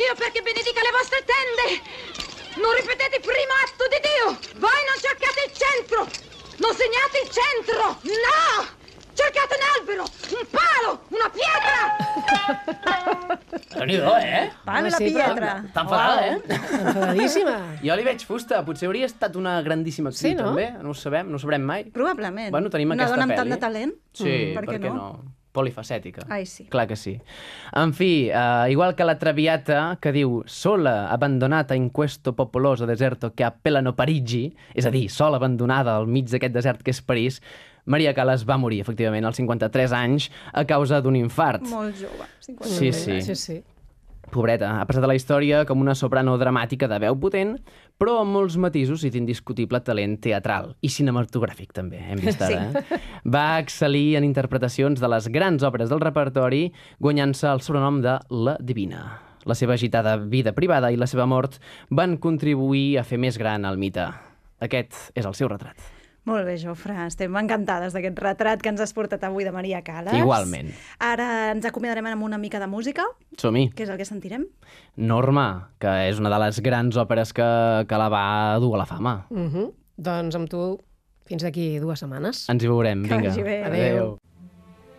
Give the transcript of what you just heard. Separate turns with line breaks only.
Dio perché benedica le vostre tende! Non ripetete il primo atto di Dio! Voi non cercate il centro! Non segnate il centro! No! Cercate un albero, un palo, una pietra!
Déu-n'hi-do,
Palo i la pietra.
Està enfadada,
Enfadadíssima.
Jo li veig fusta. Potser hauria estat una grandíssima actriu,
Sí, no?
també. No ho sabem, no ho sabrem mai.
Probablement.
Bueno, tenim
una
aquesta
dona amb
pel·li.
tant de talent.
Sí,
per què no?
Polifacètica.
Ai, sí.
Clar que sí. En fi, igual que la Traviata, que diu sola abbandonata in questo popoloso deserto che appellano Parigi, és a dir, sola abandonada al mig d'aquest desert que és París, Maria Callas va morir, efectivament, als 53 anys a causa d'un infart.
Molt jove. 50.
Sí, sí.
Sí, sí.
Pobreta, ha passat a la història com una soprano dramàtica de veu potent, però amb molts matisos i d'indiscutible talent teatral i cinematogràfic, també, hem vist ara. Va excel·lir en interpretacions de les grans obres del repertori, guanyant-se el sobrenom de La Divina. La seva agitada vida privada i la seva mort van contribuir a fer més gran el mite. Aquest és el seu retrat.
Molt bé, Jofre. Estem encantades d'aquest retrat que ens has portat avui de Maria Callas.
Igualment.
Ara ens acomiadarem amb una mica de música.
Som-hi.
Què és el que sentirem?
Norma, que és una de les grans òperes que la va dur a la fama.
Doncs amb tu, fins d'aquí 2 setmanes.
Ens hi veurem.
Que
Vinga.
vagi bé.
Adéu.